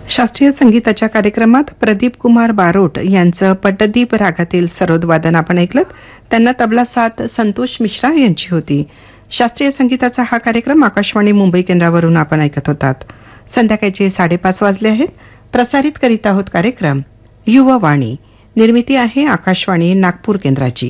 शास्त्रीय संगीताच्या कार्यक्रमात प्रदीप कुमार बारोट यांचं पट्टदीप रागातील सरोद वादन आपण ऐकलं. त्यांना तबला साथ संतोष मिश्रा यांची होती. शास्त्रीय संगीताचा हा कार्यक्रम आकाशवाणी मुंबई केंद्रावरून आपण ऐकत होतात. संध्याकाळचे 5:30 वाजले आहेत. प्रसारित करीत आहोत कार्यक्रम युववाणी. निर्मिती आहे आकाशवाणी नागपूर केंद्राची.